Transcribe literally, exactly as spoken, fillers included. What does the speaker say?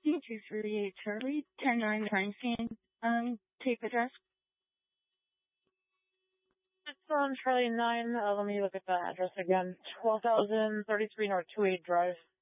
two thirty-eight Charlie, ten nine crime scene. Um, tape address. It's on Charlie nine. Uh, let me look at the address again. twelve thousand thirty-three North two eight Drive.